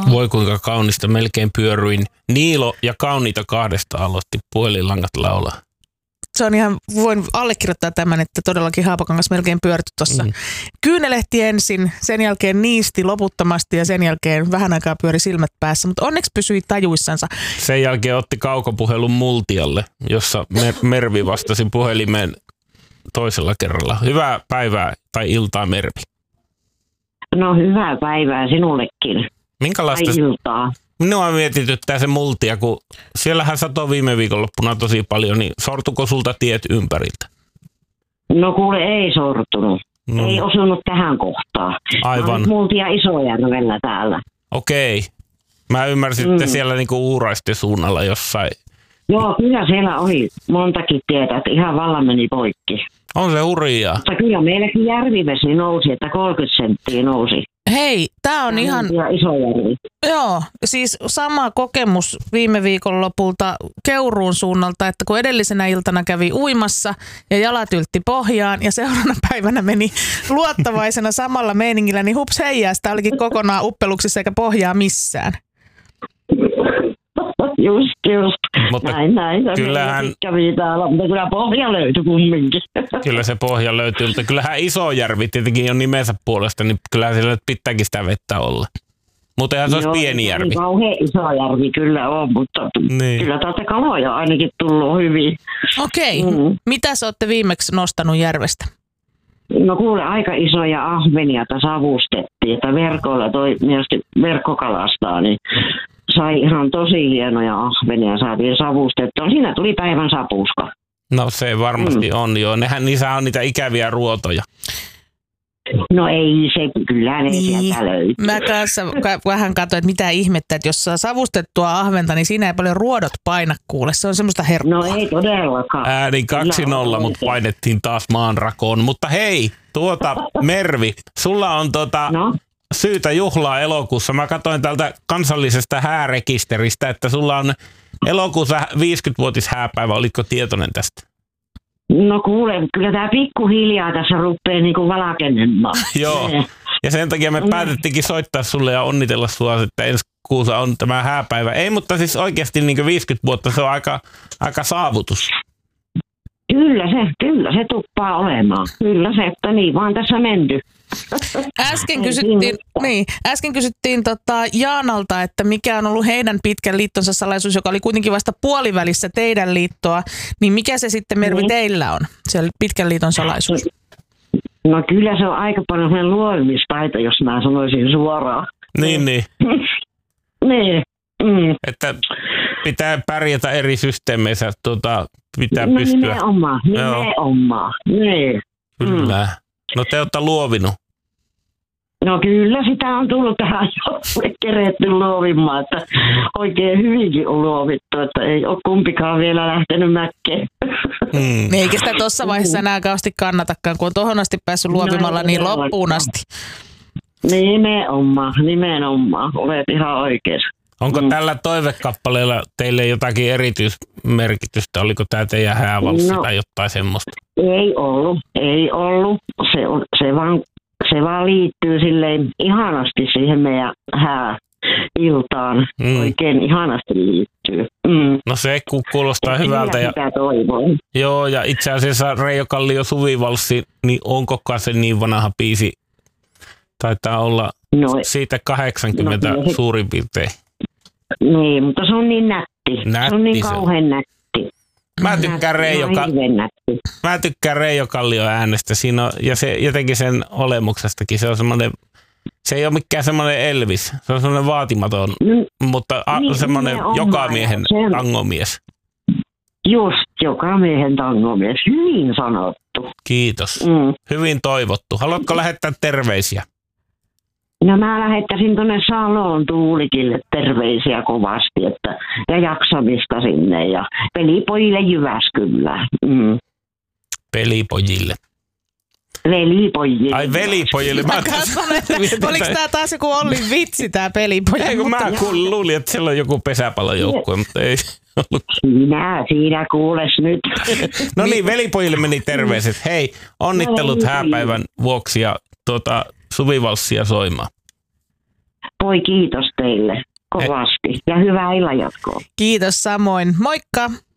Voi kuinka kaunista, melkein pyöryin. Niilo ja Kauniita kahdesta aloitti puhelinlangat laulaa. Se on ihan, voin allekirjoittaa tämän, että todellakin Haapakangas melkein pyöritty tuossa. Kyynelehti ensin, sen jälkeen niisti loputtomasti ja sen jälkeen vähän aikaa pyöri silmät päässä, mutta onneksi pysyi tajuissansa. Sen jälkeen otti kaukopuhelun Multialle, jossa Mervi vastasi puhelimeen toisella kerralla. Hyvää päivää tai iltaa, Mervi. No hyvää päivää sinullekin. Minkälaista? Tai iltaa. Minua mietityttää se Multia, kun siellähän satoi viime viikonloppuna tosi paljon, niin sortuko sulta tiet ympäriltä? No kuule, ei sortunut. No. Ei osunut tähän kohtaan. Aivan. Multia Isojärvellä täällä. Okei. Mä ymmärsin, että siellä niinku Uuraisten suunnalla jossain. Joo, kyllä siellä oli montakin tietä, että ihan vallan meni poikki. On se hurjaa. Mutta kyllä meilläkin järvivesi nousi, että 30 senttiä nousi. Hei, tää on ihan... Isojärvi. Joo, siis sama kokemus viime viikonlopulta Keuruun suunnalta, että kun edellisenä iltana kävi uimassa ja jalat yltti pohjaan ja seuraavana päivänä meni luottavaisena samalla meiningillä, niin hups heijää, sitä olikin kokonaan uppeluksissa eikä pohjaa missään. Just. Mutta näin. Kyllähän... Kävi täällä, mutta kyllä pohja löytyi kumminkin. Kyllä se pohja löytyy, mutta kyllähän Isojärvi tietenkin on nimensä puolesta, niin kyllähän siellä pitääkin sitä vettä olla. Mutta eihän se olisi pieni järvi. Niin kauhean iso järvi kyllä on, mutta niin. Kyllä täältä kaloja ainakin tullut hyvin. Okei. Mitä sä olette viimeksi nostanut järvestä? No kuule, aika isoja ahvenia savustettiin, että verkolla toi mielestäni verkkokalastaa, niin sai ihan tosi hienoja ahvenia, saatiin savustettua. Siinä tuli päivän sapuska. No se varmasti on joo. Niissä on niitä ikäviä ruotoja. No ei se, kyllä ne sieltä löytyy. Mä kanssa vähän katsoin, että mitä ihmettä, että jos saa savustettua ahventa, niin siinä ei paljon ruodot paina kuule. Se on semmoista herkkua. No ei todellakaan. Ääni 2-0, mutta painettiin taas maanrakoon. Mutta hei, Mervi, sulla on syytä juhlaa elokuussa. Mä katsoin täältä kansallisesta häärekisteristä, että sulla on elokuussa 50-vuotishääpäivä. Olitko tietoinen tästä? No kuule, kyllä tämä pikkuhiljaa tässä rupeaa niinku valkenemaan. Joo, ja sen takia me päätettiinkin soittaa sulle ja onnitella sua, että ensi kuussa on tämä hääpäivä. Ei, mutta siis oikeasti niin 50 vuotta se on aika saavutus. Kyllä se tuppaa olemaan. Kyllä se, että niin vaan tässä menty. Äsken kysyttiin Jaanalta, että mikä on ollut heidän pitkän liittonsa salaisuus, joka oli kuitenkin vasta puolivälissä teidän liittoa, niin mikä se sitten Mervi teillä on, se pitkän liiton salaisuus? No kyllä se on aika paljon sellainen luovumistaito, jos mä sanoisin suoraan. Niin. Niin. Että pitää pärjätä eri systeemeissä, pitää no, pystyä. Nimenomaan. Niin. Kyllä. No te olette luovinut. No kyllä sitä on tullut tähän jo keretty luovimaan, että oikein hyvinkin on luovittu, että ei ole kumpikaan vielä lähtenyt mäkkeen. Eikä sitä tuossa vaiheessa enää kauheasti kannatakaan, kun on tohon asti päässyt luovimalla niin loppuun asti. Nimenomaan. Olet ihan oikeassa. Onko tällä toivekappaleella teille jotakin erityismerkitystä? Oliko tämä teidän häävalssi tai jotain semmoista? Ei ollut. Se vaan liittyy silleen ihanasti siihen meidän hääiltaan. Oikein ihanasti liittyy. No se kuulostaa hyvältä. Sitä toivoin. Joo, ja itse asiassa Reijo Kallio Suvivalssi, niin onkokaan se niin vanha biisi? Taitaa olla siitä 80 suurin piirtein. Niin, mutta se on niin nätti. Se on niin kauhean nätti. Mä tykkään Reijo Kallion äänestä. Siinä on, ja se jotenkin sen olemuksestakin. Se on semmoinen, se ei ole mikään semmoinen Elvis. Se on semmoinen vaatimaton, mutta semmoinen jokamiehen tangomies. Just, jokamiehen tangomies. Hyvin sanottu. Kiitos. Hyvin toivottu. Haluatko lähettää terveisiä? No mä lähettäisin tuonne Saloon Tuulikille terveisiä kovasti, ja jaksamista sinne ja pelipojille Jyväskylään. Pelipojille. Velipojille. Ai velipojille. Oliko tää taas joku Ollin vitsi tää pelipojille? Ei kun mä luulin, että siellä on joku pesäpallojoukkue, mutta ei ollut. Siinä kuules nyt. No niin, velipojille meni terveiset. Hei, onnittelut hääpäivän vuoksi ja Suvivalssia soimaan. Voi kiitos teille kovasti ja hyvää illanjatkoa. Kiitos samoin. Moikka!